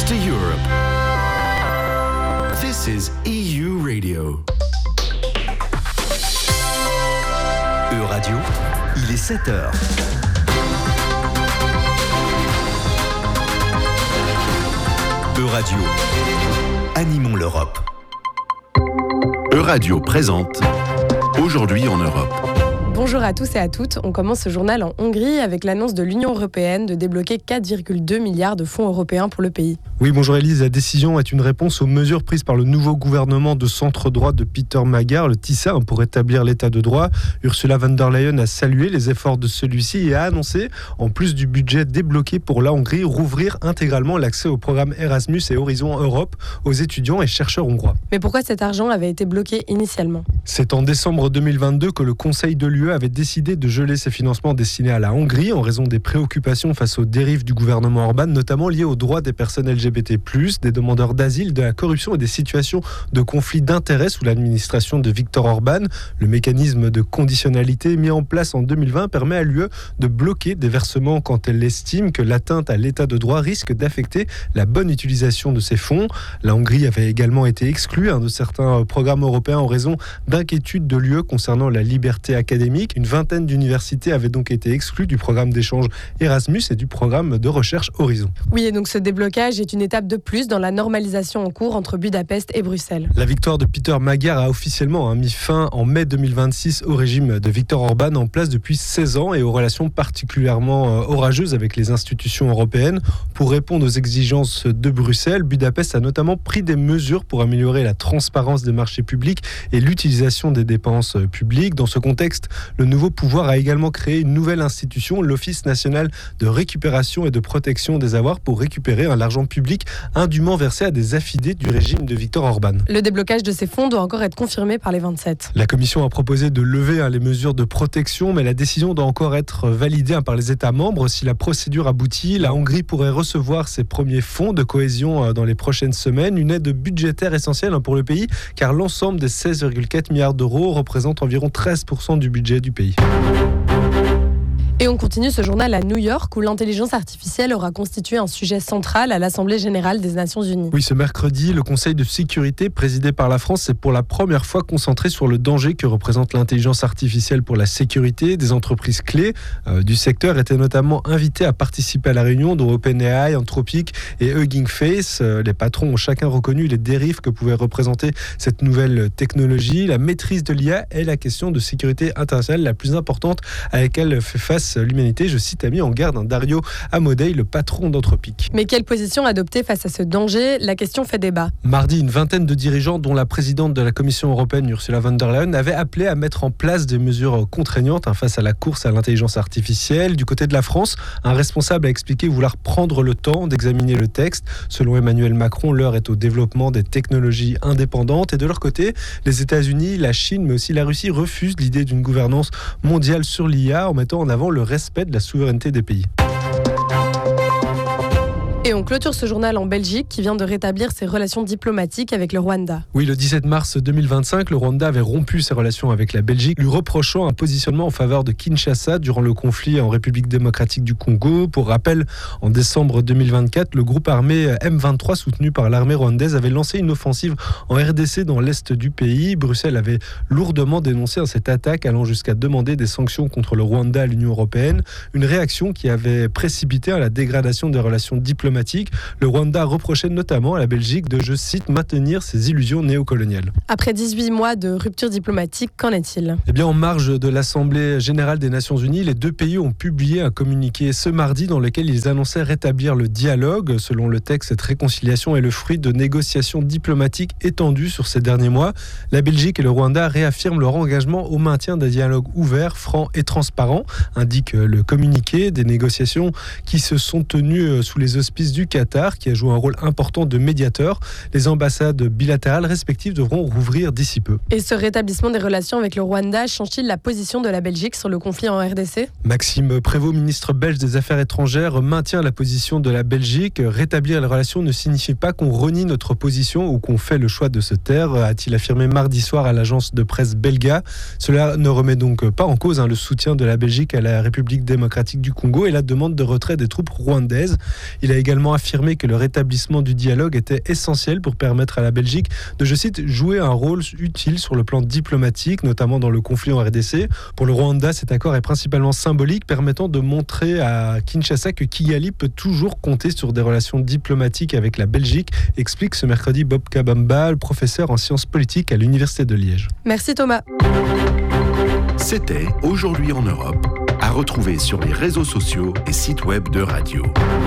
to Europe. This is EU Radio. E-Radio, il est 7h. E-Radio, animons l'Europe. E-Radio présente Aujourd'hui en Europe. Bonjour à tous et à toutes. On commence ce journal en Hongrie avec l'annonce de l'Union européenne de débloquer 4,2 milliards de fonds européens pour le pays. Oui, bonjour Élise. La décision est une réponse aux mesures prises par le nouveau gouvernement de centre-droit de Peter Magyar, le TISA, pour établir l'état de droit. Ursula von der Leyen a salué les efforts de celui-ci et a annoncé, en plus du budget débloqué pour la Hongrie, rouvrir intégralement l'accès au programme Erasmus et Horizon Europe aux étudiants et chercheurs hongrois. Mais pourquoi cet argent avait été bloqué initialement ? C'est en décembre 2022 que le Conseil de l'UE avait décidé de geler ses financements destinés à la Hongrie en raison des préoccupations face aux dérives du gouvernement Orban, notamment liées aux droits des personnes LGBT+, des demandeurs d'asile, de la corruption et des situations de conflit d'intérêts sous l'administration de Viktor Orban. Le mécanisme de conditionnalité mis en place en 2020 permet à l'UE de bloquer des versements quand elle estime que l'atteinte à l'état de droit risque d'affecter la bonne utilisation de ces fonds. La Hongrie avait également été exclue de certains programmes européens en raison d'inquiétudes de l'UE concernant la liberté académique. Une vingtaine d'universités avaient donc été exclues du programme d'échange Erasmus et du programme de recherche Horizon. Oui, et donc ce déblocage est une étape de plus dans la normalisation en cours entre Budapest et Bruxelles. La victoire de Peter Magyar a officiellement mis fin en mai 2026 au régime de Viktor Orban en place depuis 16 ans et aux relations particulièrement orageuses avec les institutions européennes. Pour répondre aux exigences de Bruxelles, Budapest a notamment pris des mesures pour améliorer la transparence des marchés publics et l'utilisation des dépenses publiques. Dans ce contexte, le nouveau pouvoir a également créé une nouvelle institution, l'Office national de récupération et de protection des avoirs, pour récupérer l'argent public indûment versé à des affidés du régime de Viktor Orban. Le déblocage de ces fonds doit encore être confirmé par les 27. La Commission a proposé de lever les mesures de protection, mais la décision doit encore être validée par les États membres. Si la procédure aboutit, la Hongrie pourrait recevoir ses premiers fonds de cohésion dans les prochaines semaines, une aide budgétaire essentielle pour le pays, car l'ensemble des 16,4 milliards d'euros représente environ 13% du budget du pays. Et on continue ce journal à New York où l'intelligence artificielle aura constitué un sujet central à l'Assemblée générale des Nations unies. Oui, ce mercredi, le Conseil de sécurité présidé par la France s'est pour la première fois concentré sur le danger que représente l'intelligence artificielle pour la sécurité. Des entreprises clés du secteur étaient notamment invitées à participer à la réunion, dont OpenAI, Anthropic et Hugging Face. Les patrons ont chacun reconnu les dérives que pouvait représenter cette nouvelle technologie. La maîtrise de l'IA est la question de sécurité internationale la plus importante à laquelle fait face l'humanité. Je cite, a mis en garde Dario Amodei, le patron d'Anthropic. Mais quelle position adopter face à ce danger ? La question fait débat. Mardi, une vingtaine de dirigeants, dont la présidente de la Commission européenne, Ursula von der Leyen, avaient appelé à mettre en place des mesures contraignantes face à la course à l'intelligence artificielle. Du côté de la France, un responsable a expliqué vouloir prendre le temps d'examiner le texte. Selon Emmanuel Macron, l'heure est au développement des technologies indépendantes. Et de leur côté, les États-Unis, la Chine, mais aussi la Russie refusent l'idée d'une gouvernance mondiale sur l'IA en mettant en avant le respect de la souveraineté des pays. Et on clôture ce journal en Belgique qui vient de rétablir ses relations diplomatiques avec le Rwanda. Oui, le 17 mars 2025, le Rwanda avait rompu ses relations avec la Belgique, lui reprochant un positionnement en faveur de Kinshasa durant le conflit en République démocratique du Congo. Pour rappel, en décembre 2024, le groupe armé M23 soutenu par l'armée rwandaise avait lancé une offensive en RDC dans l'est du pays. Bruxelles avait lourdement dénoncé cette attaque, allant jusqu'à demander des sanctions contre le Rwanda à l'Union européenne. Une réaction qui avait précipité la dégradation des relations diplomatiques. Le Rwanda reprochait notamment à la Belgique de, je cite, maintenir ses illusions néocoloniales. Après 18 mois de rupture diplomatique, qu'en est-il ? Eh bien, en marge de l'Assemblée générale des Nations unies, les deux pays ont publié un communiqué ce mardi dans lequel ils annonçaient rétablir le dialogue. Selon le texte, cette réconciliation est le fruit de négociations diplomatiques étendues sur ces derniers mois. La Belgique et le Rwanda réaffirment leur engagement au maintien d'un dialogue ouvert, franc et transparent, indique le communiqué. Des négociations qui se sont tenues sous les auspices du Qatar, qui a joué un rôle important de médiateur. Les ambassades bilatérales respectives devront rouvrir d'ici peu. Et ce rétablissement des relations avec le Rwanda change-t-il la position de la Belgique sur le conflit en RDC ? Maxime Prévost, ministre belge des Affaires étrangères, maintient la position de la Belgique. Rétablir les relations ne signifie pas qu'on renie notre position ou qu'on fait le choix de se taire, a-t-il affirmé mardi soir à l'agence de presse Belga. Cela ne remet donc pas en cause le soutien de la Belgique à la République démocratique du Congo et la demande de retrait des troupes rwandaises. Il a également également affirmé que le rétablissement du dialogue était essentiel pour permettre à la Belgique de, je cite, jouer un rôle utile sur le plan diplomatique, notamment dans le conflit en RDC. Pour le Rwanda, cet accord est principalement symbolique, permettant de montrer à Kinshasa que Kigali peut toujours compter sur des relations diplomatiques avec la Belgique, explique ce mercredi Bob Kabamba, professeur en sciences politiques à l'Université de Liège. Merci Thomas. C'était Aujourd'hui en Europe, à retrouver sur les réseaux sociaux et sites web d'Euradio.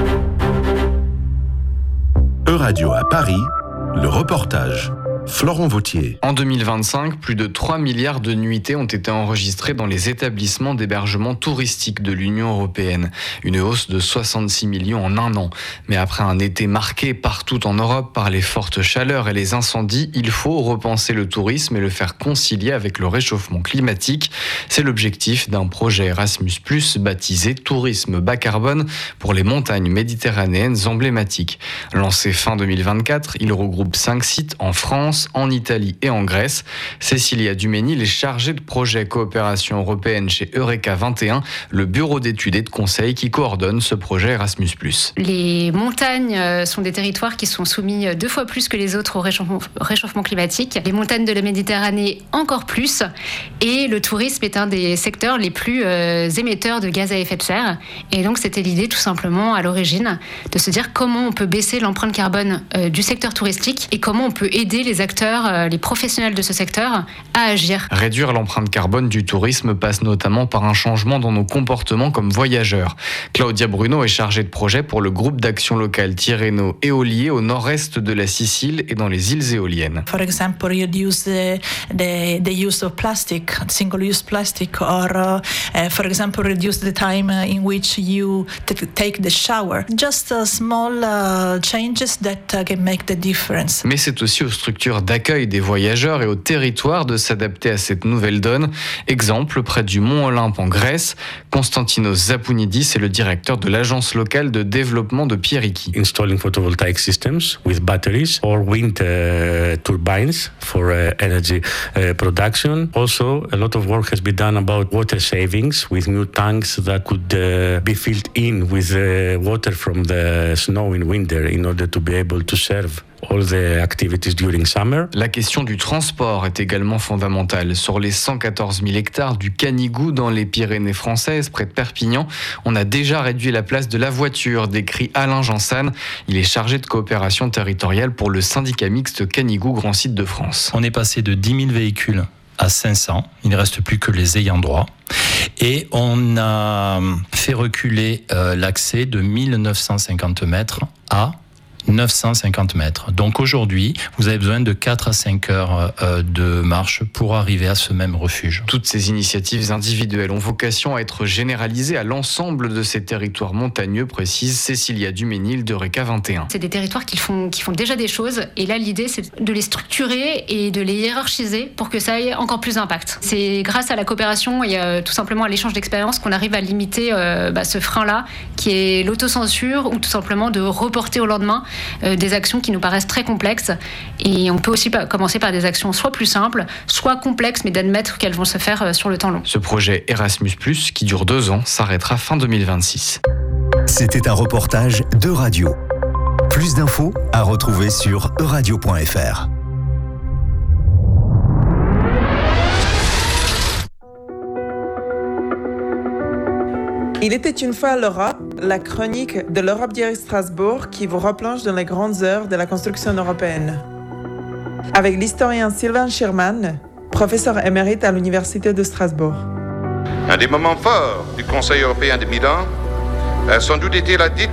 Euradio à Paris, le reportage. Florent Vautier. En 2025, plus de 3 milliards de nuitées ont été enregistrées dans les établissements d'hébergement touristique de l'Union européenne. Une hausse de 66 millions en un an. Mais après un été marqué partout en Europe par les fortes chaleurs et les incendies, il faut repenser le tourisme et le faire concilier avec le réchauffement climatique. C'est l'objectif d'un projet Erasmus+, baptisé Tourisme bas carbone pour les montagnes méditerranéennes emblématiques. Lancé fin 2024, il regroupe 5 sites en France, en Italie et en Grèce. Cécilia Duménil est chargée de projet coopération européenne chez Eureka 21, le bureau d'études et de conseil qui coordonne ce projet Erasmus+. Les montagnes sont des territoires qui sont soumis 2 fois plus que les autres au réchauffement climatique. Les montagnes de la Méditerranée encore plus. Et le tourisme est un des secteurs les plus émetteurs de gaz à effet de serre. Et donc c'était l'idée tout simplement à l'origine de se dire comment on peut baisser l'empreinte carbone du secteur touristique et comment on peut aider les acteurs, les professionnels de ce secteur à agir. Réduire l'empreinte carbone du tourisme passe notamment par un changement dans nos comportements comme voyageurs. Claudia Bruno est chargée de projet pour le groupe d'action locale Tirreno Éolier au nord-est de la Sicile et dans les îles éoliennes. For example, reduce the use of plastic, single-use plastic, or for example, reduce the time in which you take the shower. Just small changes that can make the difference. Mais c'est aussi aux structures d'accueil des voyageurs et au territoire de s'adapter à cette nouvelle donne. Exemple, près du Mont Olympe en Grèce, Konstantinos Zapounidis est le directeur de l'agence locale de développement de Pieriki. Installing photovoltaic systems with batteries or wind turbines for energy production. Also, a lot of work has been done about water savings with new tanks that could be filled in with water from the snow in winter in order to be able to serve all the activities during summer. La question du transport est également fondamentale. Sur les 114 000 hectares du Canigou dans les Pyrénées françaises, près de Perpignan, on a déjà réduit la place de la voiture, décrit Alain Jansan. Il est chargé de coopération territoriale pour le syndicat mixte Canigou Grand Site de France. On est passé de 10 000 véhicules à 500. Il ne reste plus que les ayants droit. Et on a fait reculer l'accès de 1950 mètres à 950 mètres. Donc aujourd'hui, vous avez besoin de 4 à 5 heures de marche pour arriver à ce même refuge. Toutes ces initiatives individuelles ont vocation à être généralisées à l'ensemble de ces territoires montagneux, précise Cécilia Duménil d'Eureka 21. C'est des territoires qui font déjà des choses et là l'idée c'est de les structurer et de les hiérarchiser pour que ça ait encore plus d'impact. C'est grâce à la coopération et tout simplement à l'échange d'expériences qu'on arrive à limiter ce frein-là qui est l'autocensure ou tout simplement de reporter au lendemain des actions qui nous paraissent très complexes. Et on peut aussi commencer par des actions soit plus simples, soit complexes, mais d'admettre qu'elles vont se faire sur le temps long. Ce projet Erasmus+, qui dure 2 ans, s'arrêtera fin 2026. C'était un reportage d'Euradio. Plus d'infos à retrouver sur euradio.fr. Il était une fois à l'Europe, la chronique de l'Europe Direct Strasbourg qui vous replonge dans les grandes heures de la construction européenne. Avec l'historien Sylvain Schirman, professeur émérite à l'Université de Strasbourg. Un des moments forts du Conseil européen de Milan a sans doute été la